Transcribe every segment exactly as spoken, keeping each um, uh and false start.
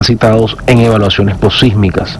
capacitados en evaluaciones posísmicas.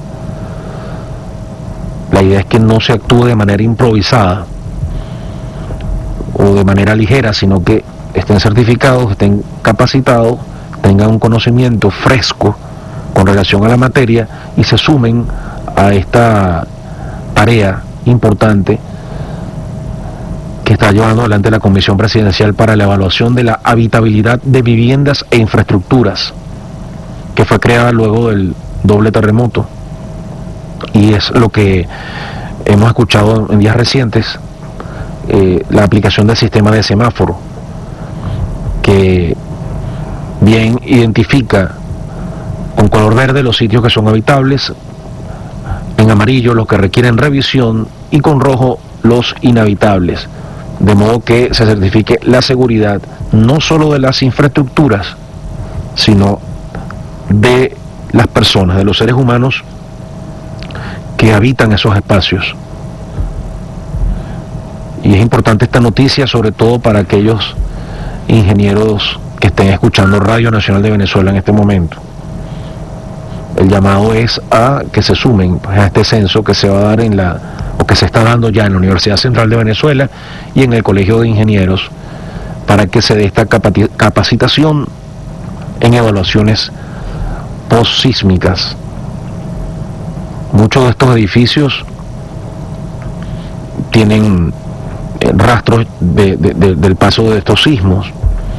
La idea es que no se actúe de manera improvisada o de manera ligera, sino que estén certificados, estén capacitados, tengan un conocimiento fresco con relación a la materia y se sumen a esta tarea importante que está llevando adelante la Comisión Presidencial para la Evaluación de la Habitabilidad de Viviendas e Infraestructuras, que fue creada luego del doble terremoto. Y es lo que hemos escuchado en días recientes, eh, la aplicación del sistema de semáforo, que bien identifica con color verde los sitios que son habitables, en amarillo los que requieren revisión y con rojo los inhabitables, de modo que se certifique la seguridad no solo de las infraestructuras, sino de las personas, de los seres humanos que habitan esos espacios. Y es importante esta noticia, sobre todo para aquellos ingenieros que estén escuchando Radio Nacional de Venezuela en este momento. El llamado es a que se sumen pues, a este censo que se va a dar en la, o que se está dando ya en la Universidad Central de Venezuela y en el Colegio de Ingenieros, para que se dé esta capacitación en evaluaciones postsísmicas. Muchos de estos edificios tienen rastros de, de, de, del paso de estos sismos,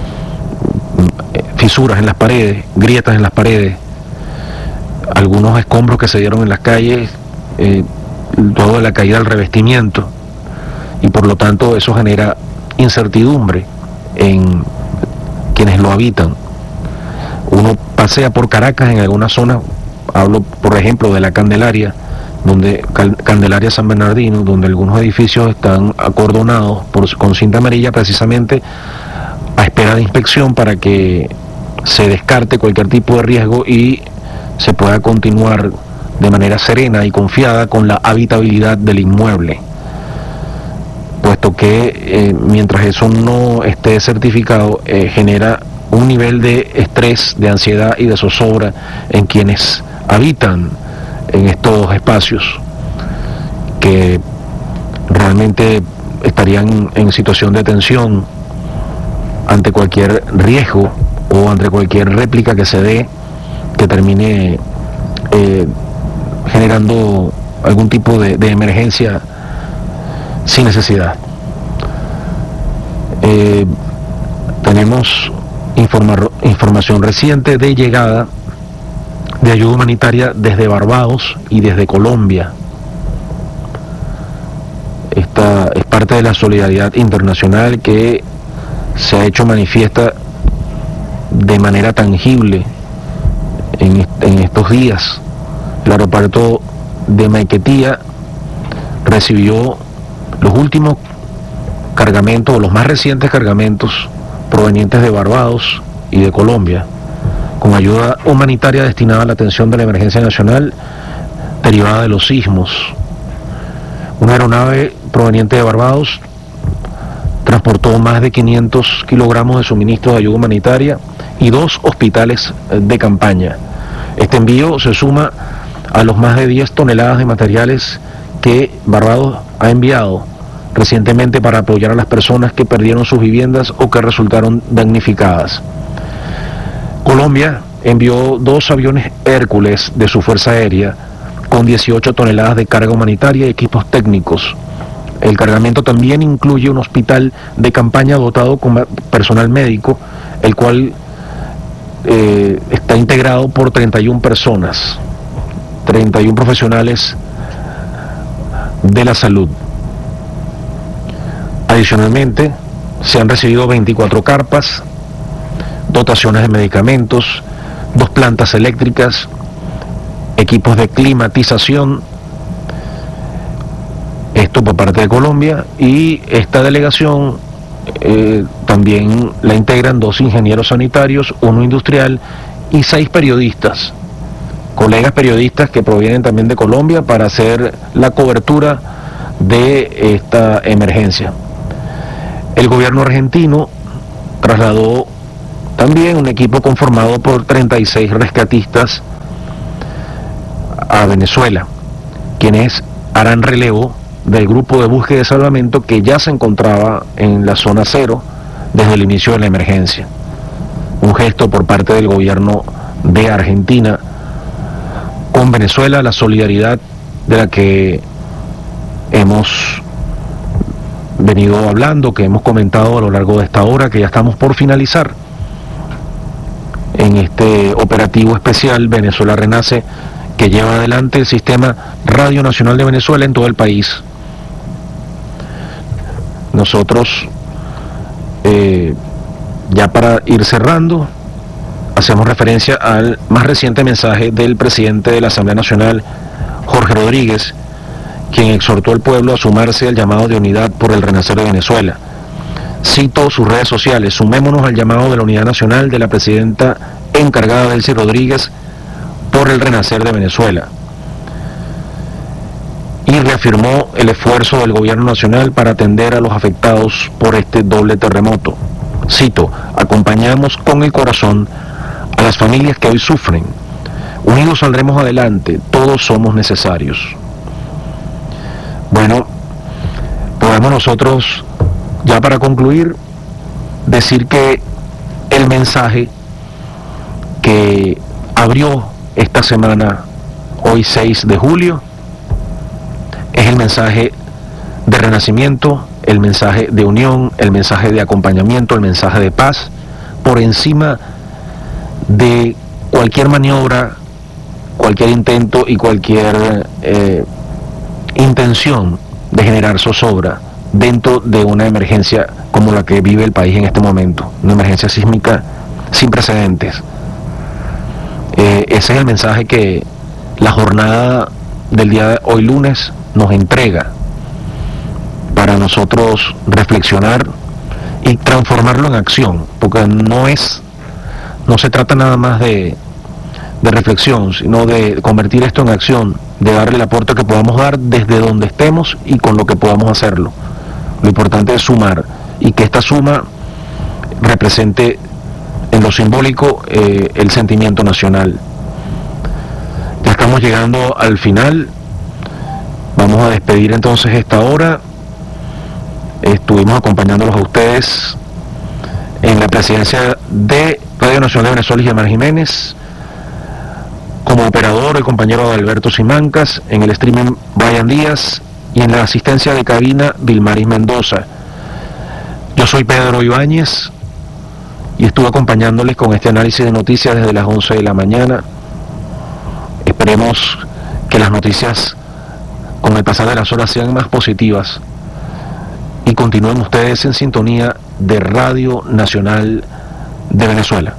fisuras en las paredes, grietas en las paredes, algunos escombros que se dieron en las calles, eh, todo de la caída del revestimiento, y por lo tanto eso genera incertidumbre en quienes lo habitan. Uno pasea por Caracas en algunas zonas, hablo por ejemplo de la Candelaria, donde Candelaria San Bernardino, donde algunos edificios están acordonados por, con cinta amarilla, precisamente a espera de inspección para que se descarte cualquier tipo de riesgo y se pueda continuar de manera serena y confiada con la habitabilidad del inmueble, puesto que eh, mientras eso no esté certificado, eh, genera un nivel de estrés, de ansiedad y de zozobra en quienes habitan en estos espacios, que realmente estarían en situación de tensión ante cualquier riesgo o ante cualquier réplica que se dé que termine eh, generando algún tipo de, de emergencia sin necesidad. Eh, tenemos informar, información reciente de llegada de ayuda humanitaria desde Barbados y desde Colombia. Esta es parte de la solidaridad internacional que se ha hecho manifiesta de manera tangible en, en estos días. El aeropuerto de Maiquetía recibió los últimos cargamentos, o los más recientes cargamentos provenientes de Barbados y de Colombia, con ayuda humanitaria destinada a la atención de la emergencia nacional derivada de los sismos. Una aeronave proveniente de Barbados transportó más de quinientos kilogramos de suministros de ayuda humanitaria y dos hospitales de campaña. Este envío se suma a los más de diez toneladas de materiales que Barbados ha enviado recientemente para apoyar a las personas que perdieron sus viviendas o que resultaron damnificadas. Colombia envió dos aviones Hércules de su Fuerza Aérea con dieciocho toneladas de carga humanitaria y equipos técnicos. El cargamento también incluye un hospital de campaña dotado con personal médico, el cual eh, está integrado por treinta y una personas, treinta y uno profesionales de la salud. Adicionalmente, se han recibido veinticuatro carpas, dotaciones de medicamentos, dos plantas eléctricas, equipos de climatización, esto por parte de Colombia, y esta delegación eh, también la integran dos ingenieros sanitarios, uno industrial y seis periodistas, colegas periodistas que provienen también de Colombia para hacer la cobertura de esta emergencia. El gobierno argentino trasladó también un equipo conformado por treinta y seis rescatistas a Venezuela, quienes harán relevo del grupo de búsqueda y salvamento que ya se encontraba en la zona cero desde el inicio de la emergencia. Un gesto por parte del gobierno de Argentina con Venezuela, la solidaridad de la que hemos venido hablando, que hemos comentado a lo largo de esta hora, que ya estamos por finalizar en este operativo especial Venezuela Renace, que lleva adelante el Sistema Radio Nacional de Venezuela en todo el país. Nosotros, eh, ya para ir cerrando, hacemos referencia al más reciente mensaje del presidente de la Asamblea Nacional, Jorge Rodríguez, quien exhortó al pueblo a sumarse al llamado de unidad por el renacer de Venezuela. Cito sus redes sociales: sumémonos al llamado de la unidad nacional de la presidenta encargada Delcy Rodríguez por el renacer de Venezuela. Y reafirmó el esfuerzo del gobierno nacional para atender a los afectados por este doble terremoto. Cito: acompañamos con el corazón a las familias que hoy sufren. Unidos saldremos adelante, todos somos necesarios. Bueno, podemos nosotros, ya para concluir, decir que el mensaje que abrió esta semana, hoy seis de julio, es el mensaje de renacimiento, el mensaje de unión, el mensaje de acompañamiento, el mensaje de paz, por encima de cualquier maniobra, cualquier intento y cualquier eh, intención de generar zozobra dentro de una emergencia como la que vive el país en este momento, una emergencia sísmica sin precedentes. Eh, ese es el mensaje que la jornada del día de hoy lunes nos entrega para nosotros reflexionar y transformarlo en acción, porque no es, no se trata nada más de, de reflexión, sino de convertir esto en acción, de darle el aporte que podamos dar desde donde estemos y con lo que podamos hacerlo. Lo importante es sumar, y que esta suma represente en lo simbólico eh, el sentimiento nacional. Ya estamos llegando al final. Vamos a despedir entonces esta hora. Estuvimos acompañándolos a ustedes en la presidencia de Radio Nacional de Venezuela, Yamar Jiménez, como operador el compañero Alberto Simancas, en el streaming Brian Díaz y en la asistencia de cabina Vilmaris Mendoza. Yo soy Pedro Ibáñez y estuve acompañándoles con este análisis de noticias desde las once de la mañana. Esperemos que las noticias con el pasar de las horas sean más positivas y continúen ustedes en sintonía de Radio Nacional de Venezuela.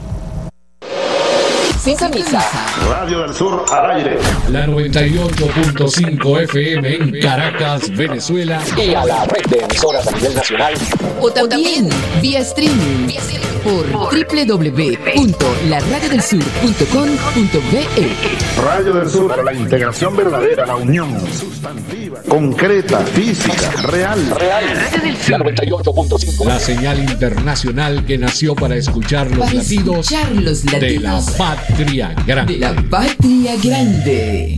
Sintoniza Radio del Sur al aire. La noventa y ocho punto cinco F M en Caracas, Venezuela. y a la red de emisoras a nivel nacional. O también vía streaming por doble u doble u doble u punto la radio del sur punto com punto be. Radio del Sur para la integración verdadera, la unión sustantiva, concreta, física, real. Real. La noventa y ocho punto cinco. La señal internacional que nació para escuchar los Para latidos escuchar los de la latidos patria grande. de la patria grande.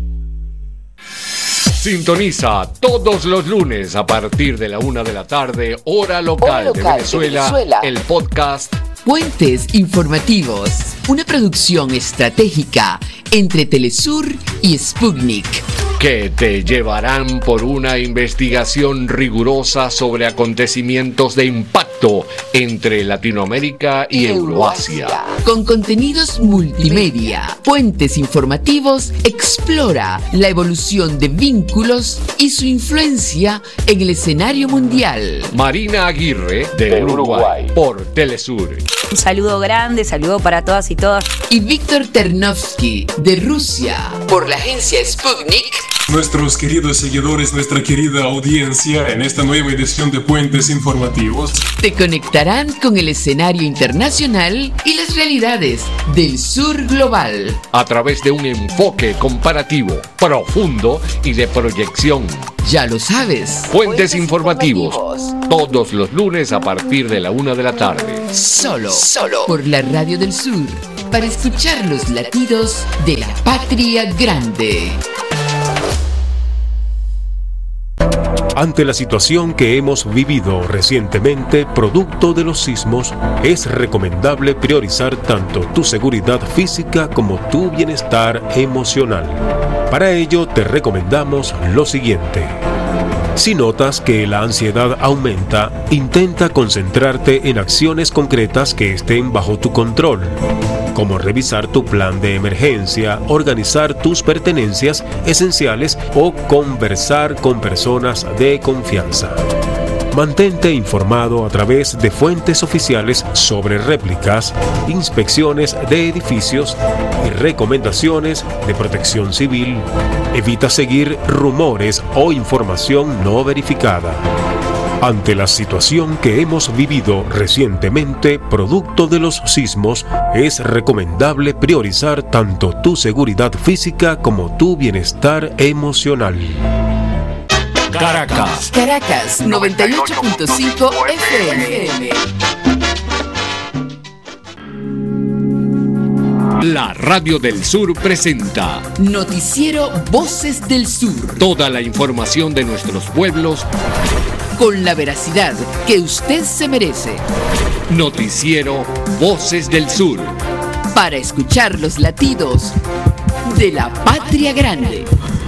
Sintoniza todos los lunes a partir de la una de la tarde, hora local, Hora local de, de Venezuela, Venezuela. el podcast Puentes Informativos, una producción estratégica entre Telesur y Sputnik, que te llevarán por una investigación rigurosa sobre acontecimientos de impacto entre Latinoamérica y Euroasia. con contenidos multimedia. Puentes Informativos explora la evolución de vínculos y su influencia en el escenario mundial. Marina Aguirre, de, De Uruguay, Uruguay. por Telesur. Un saludo grande, saludo para todas y todos. Y Víctor Ternovsky, de Rusia, por la agencia Sputnik. Nuestros queridos seguidores, nuestra querida audiencia, en esta nueva edición de Puentes Informativos. Te te conectarán con el escenario internacional y las realidades del sur global. A través de un enfoque comparativo, profundo y de proyección. Ya lo sabes. Puentes informativos. Todos los lunes a partir de la una de la tarde. Solo, solo por la Radio del Sur. Para escuchar los latidos de la patria grande. Ante la situación que hemos vivido recientemente, producto de los sismos, es recomendable priorizar tanto tu seguridad física como tu bienestar emocional. Para ello, te recomendamos lo siguiente. Si notas que la ansiedad aumenta, intenta concentrarte en acciones concretas que estén bajo tu control, como revisar tu plan de emergencia, organizar tus pertenencias esenciales o conversar con personas de confianza. Mantente informado a través de fuentes oficiales sobre réplicas, inspecciones de edificios y recomendaciones de protección civil. Evita seguir rumores o información no verificada. Ante la situación que hemos vivido recientemente, producto de los sismos, es recomendable priorizar tanto tu seguridad física como tu bienestar emocional. Caracas, Caracas, noventa y ocho punto cinco F M. La Radio del Sur presenta Noticiero Voces del Sur. Toda la información de nuestros pueblos con la veracidad que usted se merece. Noticiero Voces del Sur. Para escuchar los latidos de la patria grande.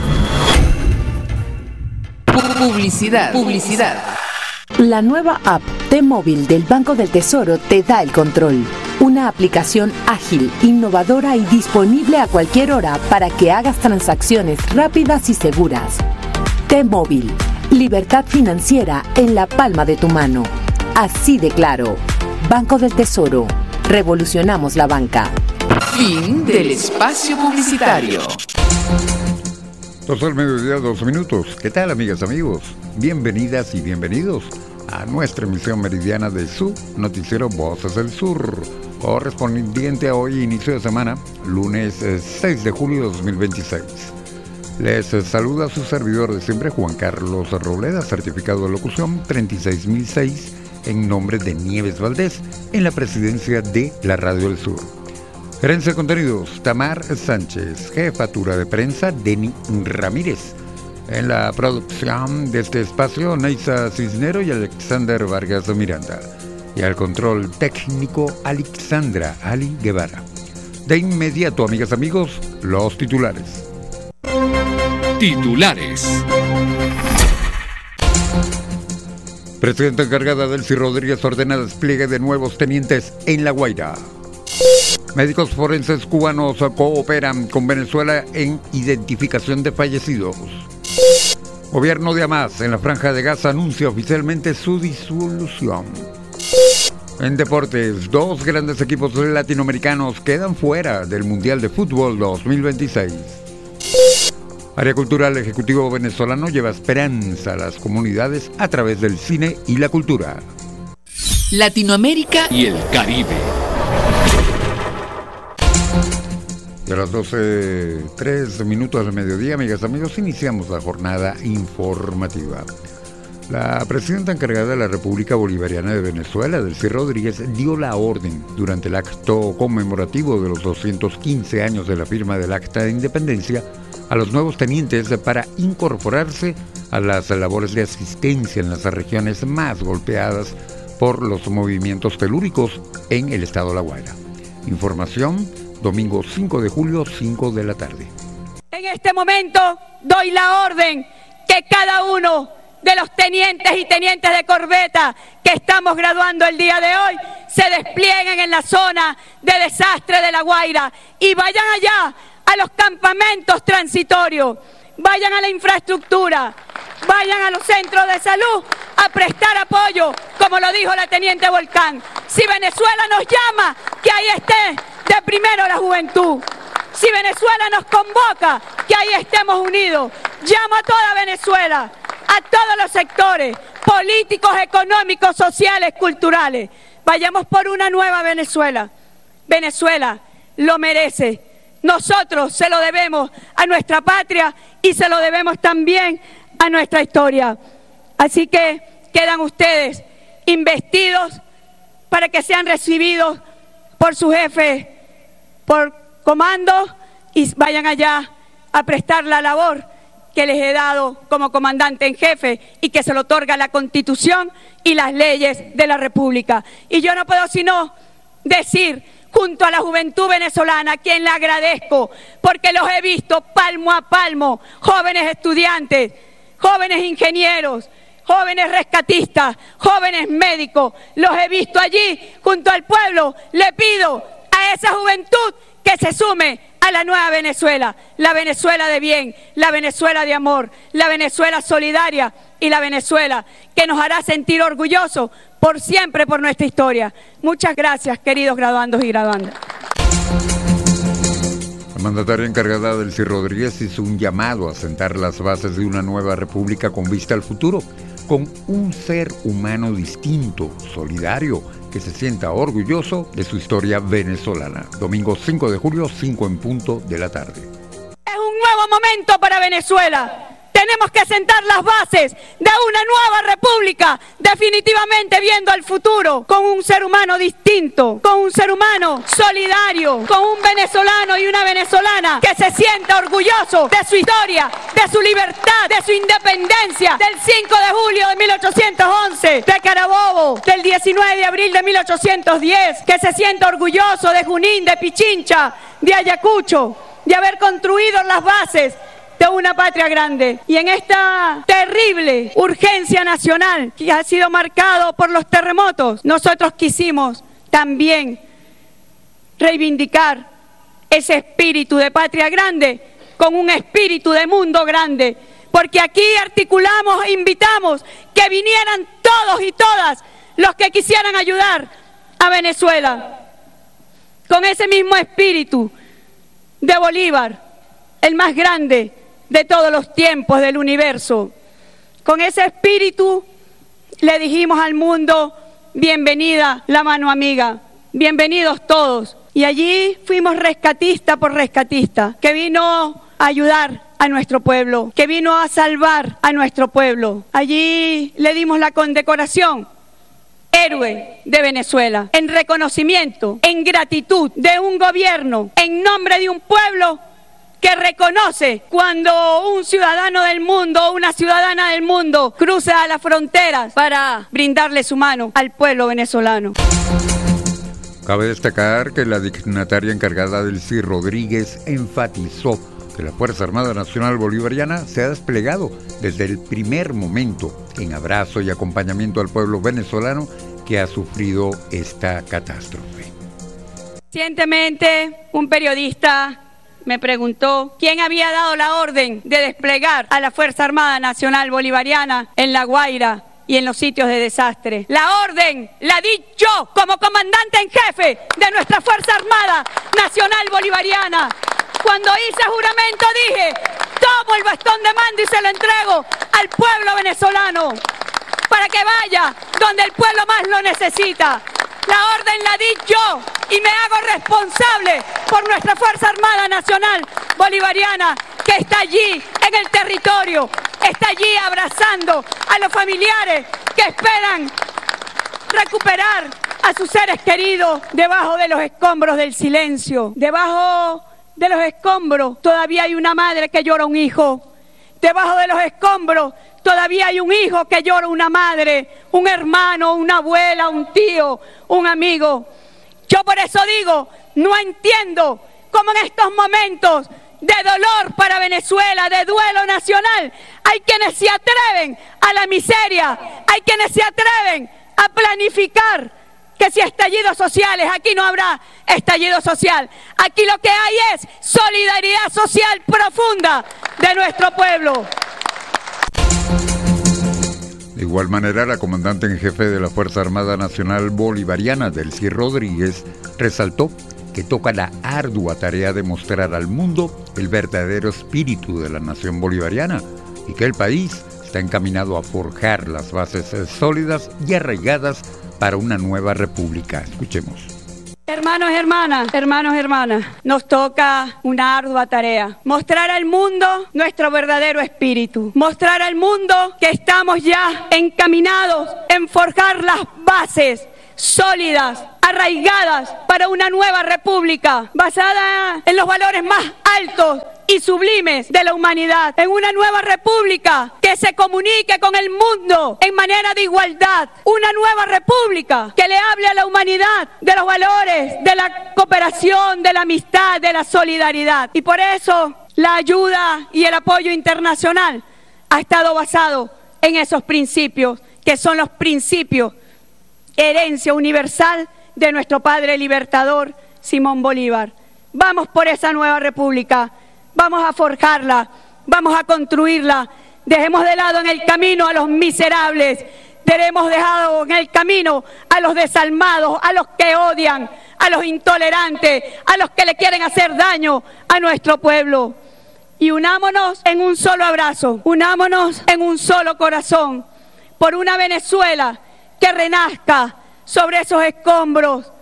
Publicidad. Publicidad. La nueva app T-Móvil del Banco del Tesoro te da el control. Una aplicación ágil, innovadora y disponible a cualquier hora para que hagas transacciones rápidas y seguras. T-Móvil. Libertad financiera en la palma de tu mano. Así de claro. Banco del Tesoro. Revolucionamos la banca. Fin del espacio publicitario. Dos al mediodía, dos minutos. ¿Qué tal, amigas, amigos? Bienvenidas y bienvenidos a nuestra emisión meridiana de su noticiero Voces del Sur, correspondiente a hoy, inicio de semana, lunes seis de julio de dos mil veintiséis. Les saluda su servidor de siempre, Juan Carlos Robleda, certificado de locución treinta y seis mil seis, en nombre de Nieves Valdés, en la presidencia de la Radio del Sur. Gerencia de contenidos, Tamar Sánchez. Jefatura de prensa, Denny Ramírez. En la producción de este espacio, Neisa Cisnero y Alexander Vargas Miranda. Y al control técnico, Alexandra Ali Guevara. De inmediato, amigas, amigos, los titulares. Titulares. Presidenta encargada Delcy Rodríguez ordena despliegue de nuevos tenientes en La Guaira. Médicos forenses cubanos cooperan con Venezuela en identificación de fallecidos. Gobierno de Hamas en la Franja de Gaza anuncia oficialmente su disolución. En deportes, dos grandes equipos latinoamericanos quedan fuera del Mundial de Fútbol dos mil veintiséis. Área Cultural Ejecutivo Venezolano lleva esperanza a las comunidades a través del cine y la cultura. Latinoamérica y el Caribe. De las doce, tres minutos del mediodía, amigas y amigos, iniciamos la jornada informativa. La presidenta encargada de la República Bolivariana de Venezuela, Delcy Rodríguez, dio la orden durante el acto conmemorativo de los doscientos quince años de la firma del Acta de Independencia a los nuevos tenientes para incorporarse a las labores de asistencia en las regiones más golpeadas por los movimientos telúricos en el estado de La Guaira. Información, domingo cinco de julio, cinco de la tarde. En este momento doy la orden que cada uno de los tenientes y tenientes de corbeta que estamos graduando el día de hoy se desplieguen en la zona de desastre de La Guaira y vayan allá a los campamentos transitorios, vayan a la infraestructura, vayan a los centros de salud a prestar apoyo, como lo dijo la teniente Volcán. Si Venezuela nos llama, que ahí esté de primero la juventud. Si Venezuela nos convoca, que ahí estemos unidos. Llamo a toda Venezuela, a todos los sectores, políticos, económicos, sociales, culturales. Vayamos por una nueva Venezuela. Venezuela lo merece. Nosotros se lo debemos a nuestra patria y se lo debemos también a nuestra historia. Así que quedan ustedes investidos para que sean recibidos por su jefe, por comando, y vayan allá a prestar la labor que les he dado como comandante en jefe y que se lo otorga la Constitución y las leyes de la República. Y yo no puedo sino decir, junto a la juventud venezolana, a quien le agradezco, porque los he visto palmo a palmo, jóvenes estudiantes, jóvenes ingenieros, jóvenes rescatistas, jóvenes médicos, los he visto allí junto al pueblo. Le pido a esa juventud que se sume a la nueva Venezuela, la Venezuela de bien, la Venezuela de amor, la Venezuela solidaria y la Venezuela que nos hará sentir orgullosos por siempre por nuestra historia. Muchas gracias, queridos graduandos y graduandas. La mandataria encargada Delcy Rodríguez hizo un llamado a sentar las bases de una nueva república con vista al futuro, con un ser humano distinto, solidario, que se sienta orgulloso de su historia venezolana. Domingo cinco de julio, cinco en punto de la tarde. Es un nuevo momento para Venezuela. Tenemos que sentar las bases de una nueva república, definitivamente viendo al futuro, con un ser humano distinto, con un ser humano solidario, con un venezolano y una venezolana que se sienta orgulloso de su historia, de su libertad, de su independencia, del cinco de julio de mil ochocientos once, de Carabobo, del diecinueve de abril de mil ochocientos diez, que se sienta orgulloso de Junín, de Pichincha, de Ayacucho, de haber construido las bases de una patria grande. Y en esta terrible urgencia nacional que ha sido marcado por los terremotos, nosotros quisimos también reivindicar ese espíritu de patria grande con un espíritu de mundo grande, porque aquí articulamos e invitamos que vinieran todos y todas los que quisieran ayudar a Venezuela, con ese mismo espíritu de Bolívar, el más grande de todos los tiempos del universo. Con ese espíritu le dijimos al mundo, bienvenida la mano amiga, bienvenidos todos. Y allí fuimos rescatista por rescatista, que vino a ayudar a nuestro pueblo, que vino a salvar a nuestro pueblo. Allí le dimos la condecoración Héroe de Venezuela, en reconocimiento, en gratitud de un gobierno, en nombre de un pueblo que reconoce cuando un ciudadano del mundo, una ciudadana del mundo cruza las fronteras para brindarle su mano al pueblo venezolano. Cabe destacar que la dignataria encargada Delcy Rodríguez enfatizó que la Fuerza Armada Nacional Bolivariana se ha desplegado desde el primer momento en abrazo y acompañamiento al pueblo venezolano que ha sufrido esta catástrofe. Recientemente, un periodista me preguntó quién había dado la orden de desplegar a la Fuerza Armada Nacional Bolivariana en La Guaira y en los sitios de desastre. La orden la di yo como comandante en jefe de nuestra Fuerza Armada Nacional Bolivariana. Cuando hice juramento dije, tomo el bastón de mando y se lo entrego al pueblo venezolano para que vaya donde el pueblo más lo necesita. La orden la di yo y me hago responsable por nuestra Fuerza Armada Nacional Bolivariana, que está allí en el territorio, está allí abrazando a los familiares que esperan recuperar a sus seres queridos debajo de los escombros del silencio. Debajo de los escombros todavía hay una madre que llora un hijo. Debajo de los escombros todavía hay un hijo que llora una madre, un hermano, una abuela, un tío, un amigo. Yo por eso digo, no entiendo cómo en estos momentos de dolor para Venezuela, de duelo nacional, hay quienes se atreven a la miseria, hay quienes se atreven a planificar que si estallidos sociales, aquí no habrá estallido social. Aquí lo que hay es solidaridad social profunda de nuestro pueblo. De igual manera, la comandante en jefe de la Fuerza Armada Nacional Bolivariana, Delcy Rodríguez, resaltó que toca la ardua tarea de mostrar al mundo el verdadero espíritu de la nación bolivariana y que el país está encaminado a forjar las bases sólidas y arraigadas para una nueva república. Escuchemos. Hermanos y hermanas, hermanos y hermanas, nos toca una ardua tarea. Mostrar al mundo nuestro verdadero espíritu. Mostrar al mundo que estamos ya encaminados en forjar las bases sólidas, arraigadas para una nueva república, basada en los valores más altos y sublimes de la humanidad, en una nueva república que se comunique con el mundo en manera de igualdad, una nueva república que le hable a la humanidad de los valores, de la cooperación, de la amistad, de la solidaridad. Y por eso la ayuda y el apoyo internacional ha estado basado en esos principios, que son los principios, herencia universal de nuestro padre libertador Simón Bolívar. Vamos por esa nueva república, vamos a forjarla, vamos a construirla. Dejemos de lado en el camino a los miserables, dejemos dejado en el camino a los desalmados, a los que odian, a los intolerantes, a los que le quieren hacer daño a nuestro pueblo. Y unámonos en un solo abrazo, unámonos en un solo corazón, por una Venezuela que renazca sobre esos escombros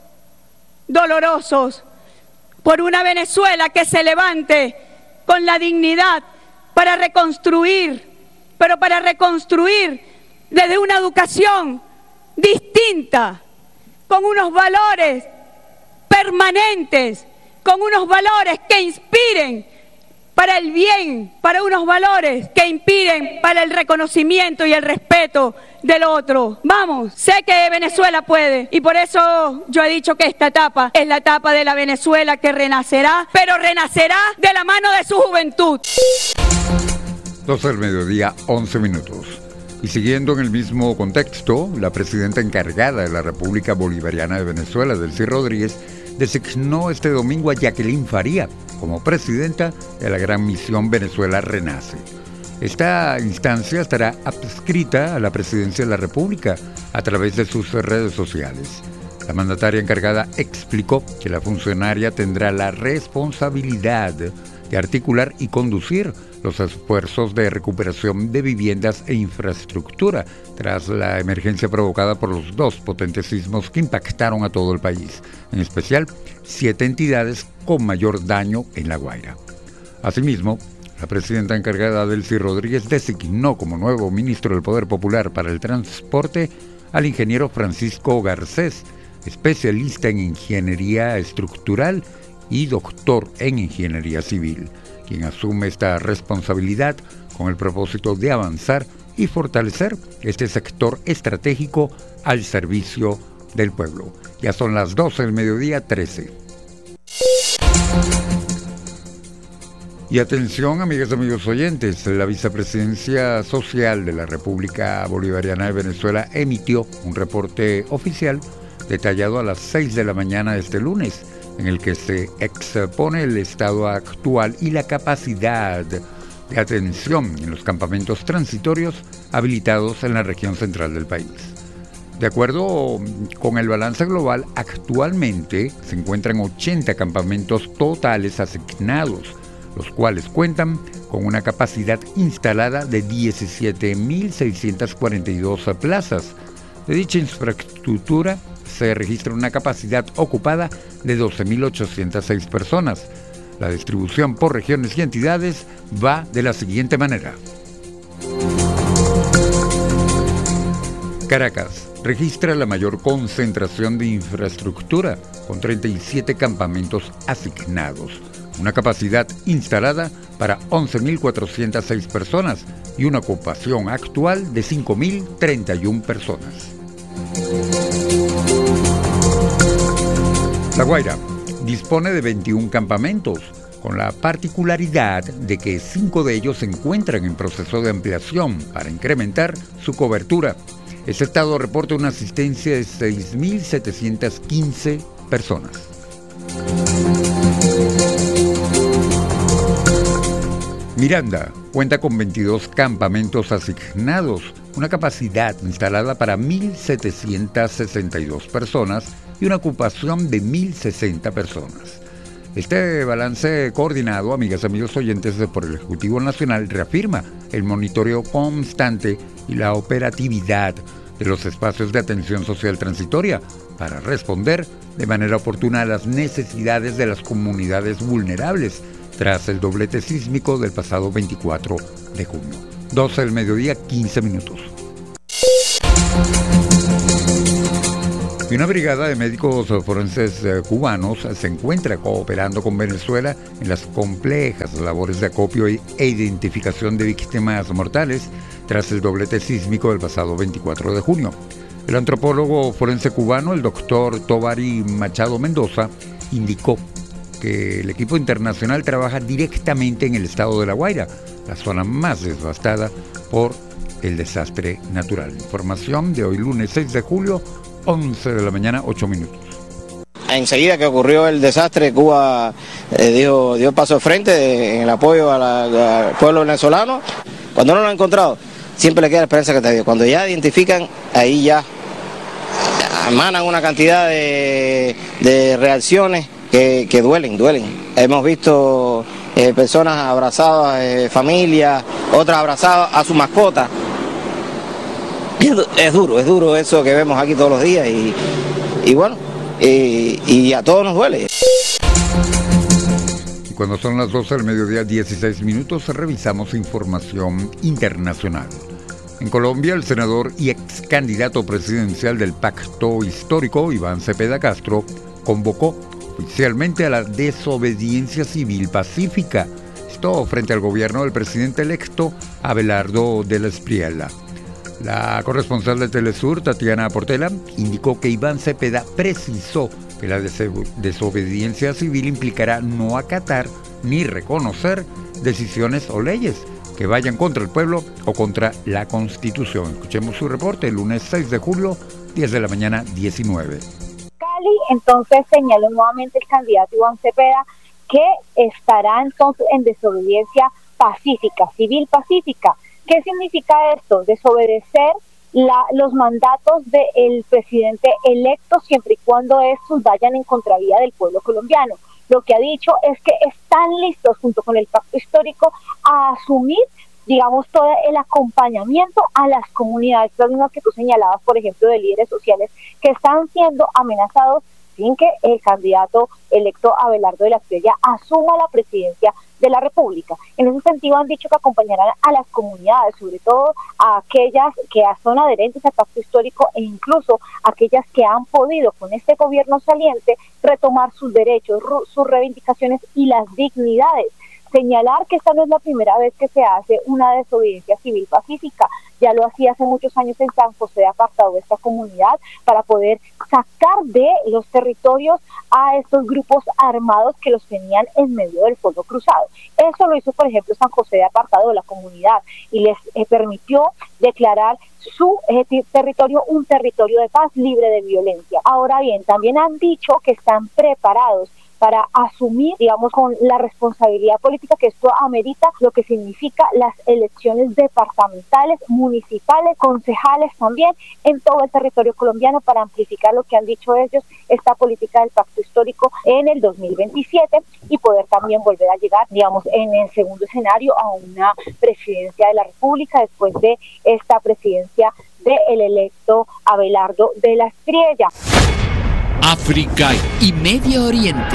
dolorosos, por una Venezuela que se levante con la dignidad para reconstruir, pero para reconstruir desde una educación distinta, con unos valores permanentes, con unos valores que inspiren para el bien, para unos valores que inspiren para el reconocimiento y el respeto del otro. Vamos, sé que Venezuela puede, y por eso yo he dicho que esta etapa es la etapa de la Venezuela que renacerá, pero renacerá de la mano de su juventud. doce del mediodía, once minutos. Y siguiendo en el mismo contexto, la presidenta encargada de la República Bolivariana de Venezuela, Delcy Rodríguez, designó este domingo a Jacqueline Faría como presidenta de la Gran Misión Venezuela Renace. Esta instancia estará adscrita a la presidencia de la República a través de sus redes sociales. La mandataria encargada explicó que la funcionaria tendrá la responsabilidad de articular y conducir los esfuerzos de recuperación de viviendas e infraestructura tras la emergencia provocada por los dos potentes sismos que impactaron a todo el país, en especial siete entidades con mayor daño en La Guaira. Asimismo, la presidenta encargada Delcy Rodríguez designó como nuevo ministro del Poder Popular para el Transporte al ingeniero Francisco Garcés, especialista en ingeniería estructural y doctor en ingeniería civil, quien asume esta responsabilidad con el propósito de avanzar y fortalecer este sector estratégico al servicio del pueblo. Ya son las doce del mediodía, trece. Y atención, amigas y amigos oyentes, la Vicepresidencia Social de la República Bolivariana de Venezuela emitió un reporte oficial detallado a las seis de la mañana de este lunes, en el que se expone el estado actual y la capacidad de atención en los campamentos transitorios habilitados en la región central del país. De acuerdo con el balance global, actualmente se encuentran ochenta campamentos totales asignados, los cuales cuentan con una capacidad instalada de diecisiete mil seiscientas cuarenta y dos plazas. De dicha infraestructura se registra una capacidad ocupada de doce mil ochocientas seis personas. La distribución por regiones y entidades va de la siguiente manera. Caracas registra la mayor concentración de infraestructura, con treinta y siete campamentos asignados, una capacidad instalada para once mil cuatrocientas seis personas y una ocupación actual de cinco mil treinta y una personas. La Guaira dispone de veintiún campamentos, con la particularidad de que cinco de ellos se encuentran en proceso de ampliación para incrementar su cobertura. Este estado reporta una asistencia de seis mil setecientas quince personas. Miranda cuenta con veintidós campamentos asignados, una capacidad instalada para mil setecientas sesenta y dos personas y una ocupación de mil sesenta personas. Este balance coordinado, amigas y amigos oyentes, por el Ejecutivo Nacional reafirma el monitoreo constante y la operatividad de los espacios de atención social transitoria para responder de manera oportuna a las necesidades de las comunidades vulnerables tras el doblete sísmico del pasado veinticuatro de junio. doce del mediodía, quince minutos. Y una brigada de médicos forenses cubanos se encuentra cooperando con Venezuela en las complejas labores de acopio e identificación de víctimas mortales tras el doblete sísmico del pasado veinticuatro de junio. El antropólogo forense cubano, el doctor Tobari Machado Mendoza, indicó que el equipo internacional trabaja directamente en el estado de La Guaira, la zona más devastada por el desastre natural. Información de hoy lunes seis de julio, once de la mañana, ocho minutos. Enseguida que ocurrió el desastre, Cuba eh, dio, dio paso al frente de, en el apoyo a la, al pueblo venezolano. Cuando no lo han encontrado, siempre le queda la esperanza que te dio. Cuando ya identifican, ahí ya emanan una cantidad de, de reacciones que, que duelen, duelen. Hemos visto eh, personas abrazadas, eh, familias, otras abrazadas a su mascota. Es, es duro, es duro eso que vemos aquí todos los días y, y bueno, y, y a todos nos duele. Y cuando son las doce del mediodía, dieciséis minutos, revisamos información internacional. En Colombia, el senador y ex candidato presidencial del Pacto Histórico, Iván Cepeda Castro, convocó oficialmente a la desobediencia civil pacífica. Esto frente al gobierno del presidente electo Abelardo de la Espriella. La corresponsal de Telesur, Tatiana Portela, indicó que Iván Cepeda precisó que la desobediencia civil implicará no acatar ni reconocer decisiones o leyes que vayan contra el pueblo o contra la Constitución. Escuchemos su reporte el lunes seis de julio, diez de la mañana, diecinueve. Cali entonces señaló nuevamente el candidato Iván Cepeda que estará entonces en desobediencia pacífica, civil pacífica. ¿Qué significa esto? Desobedecer la, los mandatos del presidente electo siempre y cuando estos vayan en contravía del pueblo colombiano. Lo que ha dicho es que están listos junto con el Pacto Histórico a asumir, digamos, todo el acompañamiento a las comunidades, las mismas que tú señalabas, por ejemplo, de líderes sociales que están siendo amenazados sin que el candidato electo Abelardo de la Espriella asuma la presidencia de la República. En ese sentido han dicho que acompañarán a las comunidades, sobre todo a aquellas que son adherentes al Pacto Histórico e incluso aquellas que han podido con este gobierno saliente retomar sus derechos, sus reivindicaciones y las dignidades. Señalar que esta no es la primera vez que se hace una desobediencia civil pacífica, ya lo hacía hace muchos años en San José de Apartado esta comunidad para poder sacar de los territorios a estos grupos armados que los tenían en medio del fuego cruzado. Eso lo hizo, por ejemplo, San José de Apartado, la comunidad, y les eh, permitió declarar su eh, territorio un territorio de paz libre de violencia. Ahora bien, también han dicho que están preparados para asumir, digamos, con la responsabilidad política que esto amerita, lo que significa las elecciones departamentales, municipales, concejales también, en todo el territorio colombiano para amplificar lo que han dicho ellos, esta política del Pacto Histórico en el dos mil veintisiete y poder también volver a llegar, digamos, en el segundo escenario a una presidencia de la República después de esta presidencia del electo Abelardo de la Espriella. África y Medio Oriente.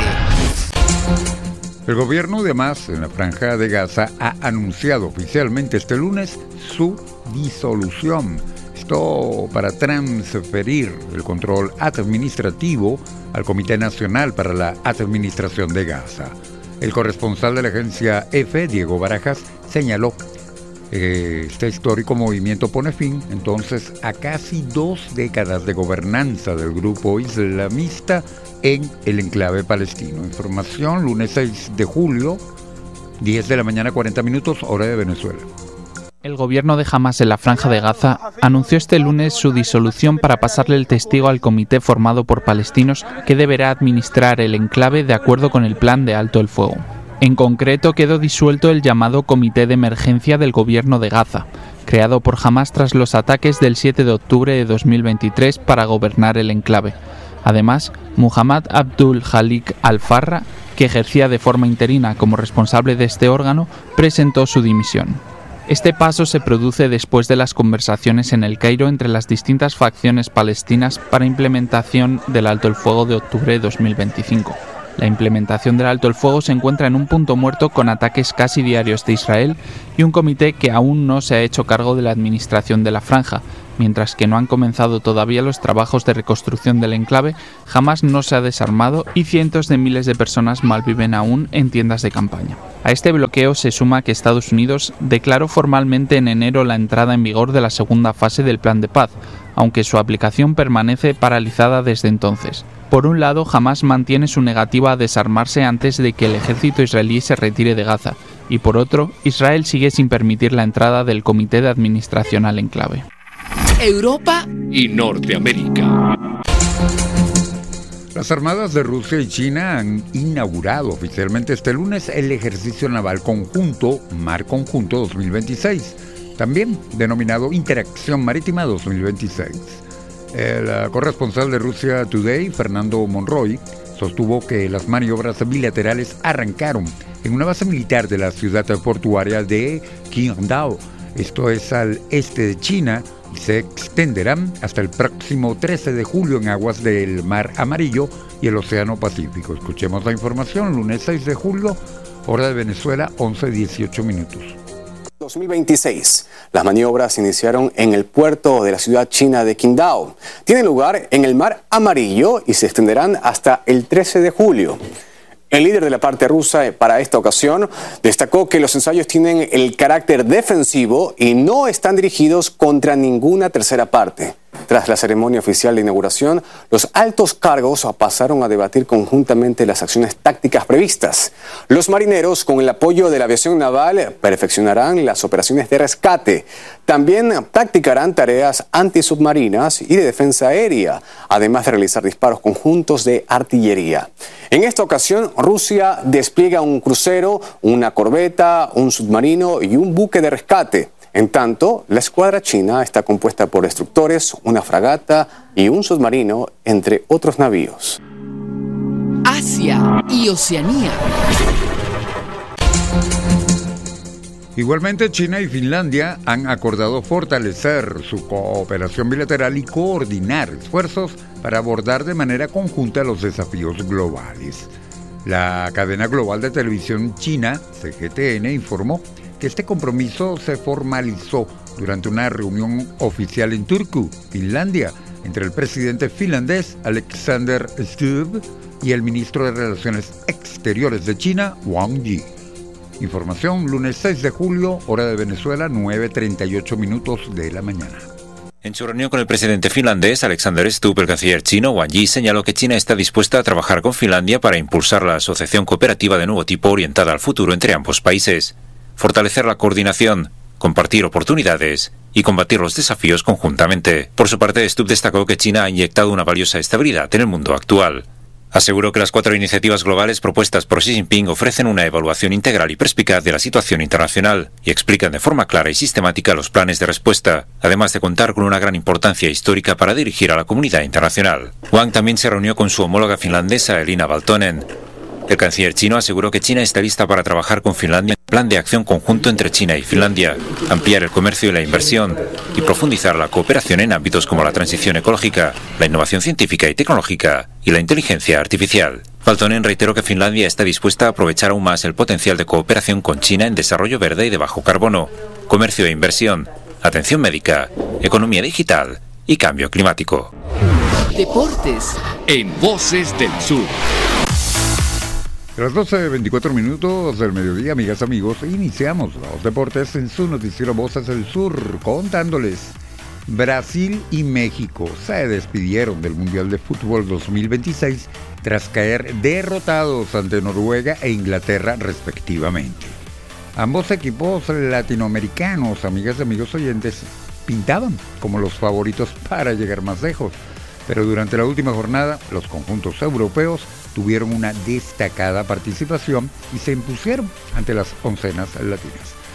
El gobierno de Hamas en la Franja de Gaza ha anunciado oficialmente este lunes su disolución. Esto para transferir el control administrativo al Comité Nacional para la Administración de Gaza. El corresponsal de la agencia EFE, Diego Barajas, señaló que este histórico movimiento pone fin entonces a casi dos décadas de gobernanza del grupo islamista en el enclave palestino. Información lunes seis de julio, diez de la mañana, cuarenta minutos, hora de Venezuela. El gobierno de Hamas en la Franja de Gaza anunció este lunes su disolución para pasarle el testigo al comité formado por palestinos que deberá administrar el enclave de acuerdo con el plan de alto el fuego. En concreto, quedó disuelto el llamado Comité de Emergencia del Gobierno de Gaza, creado por Hamas tras los ataques del siete de octubre de dos mil veintitrés para gobernar el enclave. Además, Muhammad Abdul Khalik al-Farra, que ejercía de forma interina como responsable de este órgano, presentó su dimisión. Este paso se produce después de las conversaciones en El Cairo entre las distintas facciones palestinas para implementación del alto el fuego de octubre de dos mil veinticinco. La implementación del alto el fuego se encuentra en un punto muerto con ataques casi diarios de Israel y un comité que aún no se ha hecho cargo de la administración de la franja. Mientras que no han comenzado todavía los trabajos de reconstrucción del enclave, Hamás no se ha desarmado y cientos de miles de personas malviven aún en tiendas de campaña. A este bloqueo se suma que Estados Unidos declaró formalmente en enero la entrada en vigor de la segunda fase del plan de paz, aunque su aplicación permanece paralizada desde entonces. Por un lado, Hamás mantiene su negativa a desarmarse antes de que el ejército israelí se retire de Gaza, y por otro, Israel sigue sin permitir la entrada del Comité de Administración al enclave. Europa y Norteamérica. Las armadas de Rusia y China han inaugurado oficialmente este lunes el ejercicio naval conjunto Mar Conjunto dos mil veintiséis, también denominado Interacción Marítima dos mil veintiséis. El corresponsal de Russia Today, Fernando Monroy, sostuvo que las maniobras bilaterales arrancaron en una base militar de la ciudad portuaria de Qingdao, esto es al este de China, y se extenderán hasta el próximo trece de julio en aguas del Mar Amarillo y el Océano Pacífico. Escuchemos la información, lunes seis de julio, hora de Venezuela, once dieciocho minutos. dos mil veintiséis. Las maniobras iniciaron en el puerto de la ciudad china de Qingdao. Tienen lugar en el Mar Amarillo y se extenderán hasta el trece de julio. El líder de la parte rusa para esta ocasión destacó que los ensayos tienen el carácter defensivo y no están dirigidos contra ninguna tercera parte. Tras la ceremonia oficial de inauguración, los altos cargos pasaron a debatir conjuntamente las acciones tácticas previstas. Los marineros, con el apoyo de la aviación naval, perfeccionarán las operaciones de rescate. También practicarán tareas antisubmarinas y de defensa aérea, además de realizar disparos conjuntos de artillería. En esta ocasión, Rusia despliega un crucero, una corbeta, un submarino y un buque de rescate. En tanto, la escuadra china está compuesta por destructores, una fragata y un submarino, entre otros navíos. Asia y Oceanía. Igualmente, China y Finlandia han acordado fortalecer su cooperación bilateral y coordinar esfuerzos para abordar de manera conjunta los desafíos globales. La cadena global de televisión china, C G T N, informó que este compromiso se formalizó durante una reunión oficial en Turku, Finlandia, entre el presidente finlandés Alexander Stubb y el ministro de Relaciones Exteriores de China, Wang Yi. Información, lunes seis de julio, hora de Venezuela, nueve treinta y ocho minutos de la mañana. En su reunión con el presidente finlandés, Alexander Stubb, el canciller chino, Wang Yi, señaló que China está dispuesta a trabajar con Finlandia para impulsar la asociación cooperativa de nuevo tipo orientada al futuro entre ambos países, fortalecer la coordinación, compartir oportunidades y combatir los desafíos conjuntamente. Por su parte, Stubb destacó que China ha inyectado una valiosa estabilidad en el mundo actual. Aseguró que las cuatro iniciativas globales propuestas por Xi Jinping ofrecen una evaluación integral y perspicaz de la situación internacional y explican de forma clara y sistemática los planes de respuesta, además de contar con una gran importancia histórica para dirigir a la comunidad internacional. Wang también se reunió con su homóloga finlandesa, Elina Valtonen. El canciller chino aseguró que China está lista para trabajar con Finlandia en un plan de acción conjunto entre China y Finlandia, ampliar el comercio y la inversión y profundizar la cooperación en ámbitos como la transición ecológica, la innovación científica y tecnológica y la inteligencia artificial. Valtonen reiteró que Finlandia está dispuesta a aprovechar aún más el potencial de cooperación con China en desarrollo verde y de bajo carbono, comercio e inversión, atención médica, economía digital y cambio climático. Deportes en Voces del Sur. A las doce veinticuatro minutos del mediodía, amigas, amigos, iniciamos los deportes en su noticiero Voces del Sur, contándoles: Brasil y México se despidieron del Mundial de Fútbol dos mil veintiséis tras caer derrotados ante Noruega e Inglaterra respectivamente. Ambos equipos latinoamericanos, amigas y amigos oyentes, pintaban como los favoritos para llegar más lejos, pero durante la última jornada los conjuntos europeos tuvieron una destacada participación y se impusieron ante las oncenas latinas.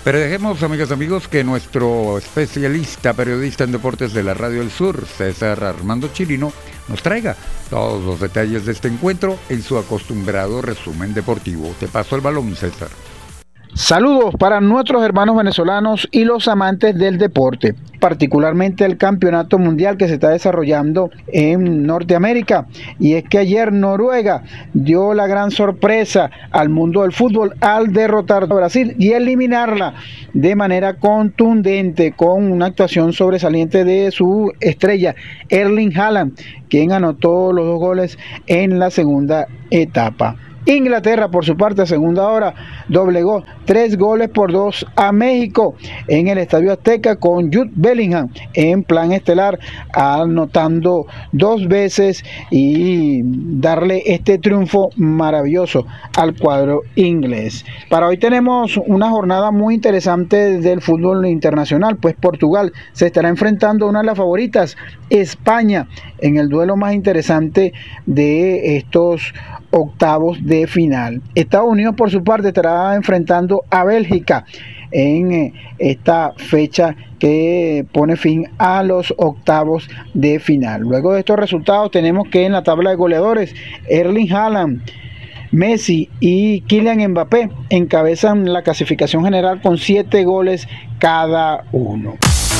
Pero dejemos, amigas y amigos, que nuestro especialista, periodista en deportes de la Radio del Sur, César Armando Chirino, nos traiga todos los detalles de este encuentro en su acostumbrado resumen deportivo. Te paso el balón, César. Saludos para nuestros hermanos venezolanos y los amantes del deporte, particularmente el campeonato mundial que se está desarrollando en Norteamérica. Y es que ayer Noruega dio la gran sorpresa al mundo del fútbol al derrotar a Brasil y eliminarla de manera contundente con una actuación sobresaliente de su estrella Erling Haaland, quien anotó los dos goles en la segunda etapa. Inglaterra, por su parte, a segunda hora, doblegó tres goles por dos a México en el Estadio Azteca con Jude Bellingham en plan estelar, anotando dos veces y darle este triunfo maravilloso al cuadro inglés. Para hoy tenemos una jornada muy interesante del fútbol internacional, pues Portugal se estará enfrentando a una de las favoritas, España, en el duelo más interesante de estos octavos de final. Estados Unidos, por su parte, estará enfrentando a Bélgica en esta fecha que pone fin a los octavos de final. Luego de estos resultados tenemos que en la tabla de goleadores Erling Haaland, Messi y Kylian Mbappé encabezan la clasificación general con siete goles cada uno.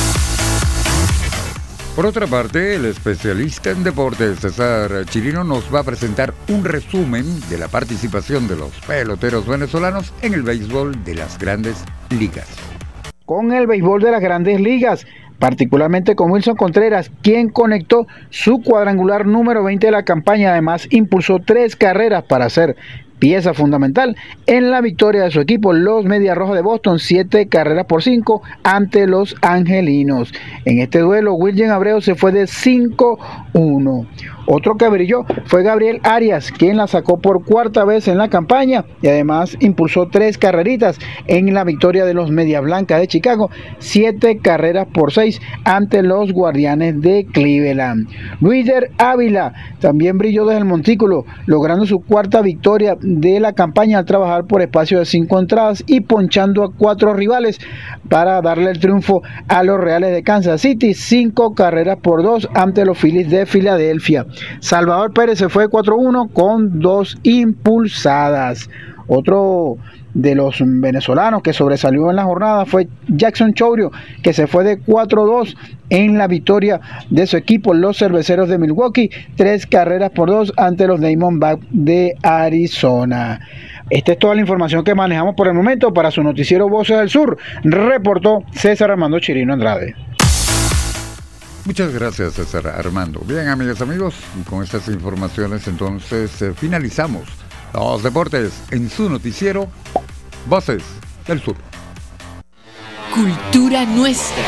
Por otra parte, el especialista en deportes César Chirino nos va a presentar un resumen de la participación de los peloteros venezolanos en el béisbol de las grandes ligas. Con el béisbol de las grandes ligas, particularmente con Wilson Contreras, quien conectó su cuadrangular número veinte de la campaña, además impulsó tres carreras para ser pieza fundamental en la victoria de su equipo, los Medias Rojas de Boston, siete carreras por cinco ante los Angelinos. En este duelo, William Abreu se fue de cinco uno. Otro que brilló fue Gabriel Arias, quien la sacó por cuarta vez en la campaña y además impulsó tres carreritas en la victoria de los Medias Blancas de Chicago, siete carreras por seis ante los Guardianes de Cleveland. Luider Ávila también brilló desde el montículo, logrando su cuarta victoria de la campaña al trabajar por espacio de cinco entradas y ponchando a cuatro rivales para darle el triunfo a los Reales de Kansas City, cinco carreras por dos ante los Phillies de Filadelfia. Salvador Pérez se fue cuatro uno con dos impulsadas. Otro de los venezolanos que sobresalió en la jornada fue Jackson Chourio, que se fue de cuatro dos en la victoria de su equipo, los Cerveceros de Milwaukee, tres carreras por dos ante los Diamondbacks de Arizona. Esta es toda la información que manejamos por el momento. Para su noticiero Voces del Sur, reportó César Armando Chirino Andrade. Muchas gracias, César Armando. Bien, amigas y amigos, con estas informaciones entonces eh, finalizamos los deportes en su noticiero Voces del Sur. Cultura nuestra.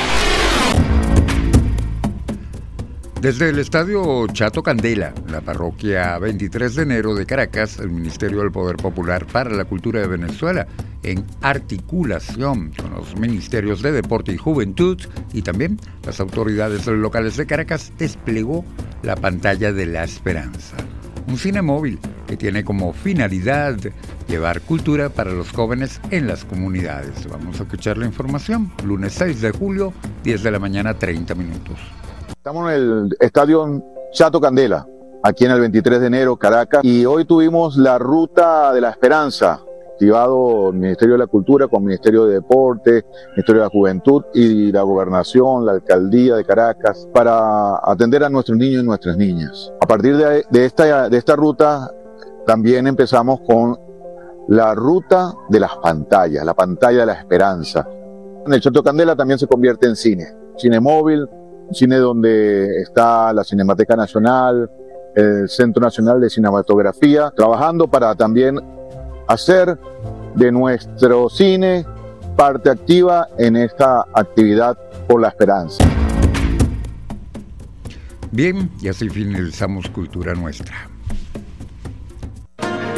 Desde el Estadio Chato Candela, la parroquia veintitrés de enero de Caracas, el Ministerio del Poder Popular para la Cultura de Venezuela, en articulación con los Ministerios de Deporte y Juventud y también las autoridades locales de Caracas, desplegó la Pantalla de la Esperanza, un cine móvil que tiene como finalidad llevar cultura para los jóvenes en las comunidades. Vamos a escuchar la información. Lunes seis de julio, diez de la mañana, treinta minutos. Estamos en el Estadio Chato Candela, aquí en el veintitrés de enero, Caracas, y hoy tuvimos la Ruta de la Esperanza, activado el Ministerio de la Cultura con el Ministerio de Deporte, Ministerio de la Juventud y la Gobernación, la Alcaldía de Caracas, para atender a nuestros niños y nuestras niñas. A partir de, de, esta, de esta ruta también empezamos con la Ruta de las Pantallas, la Pantalla de la Esperanza. En el Chato Candela también se convierte en cine, cine móvil, cine donde está la Cinemateca Nacional, el Centro Nacional de Cinematografía, trabajando para también hacer de nuestro cine parte activa en esta actividad por la esperanza. Bien, y así finalizamos Cultura Nuestra.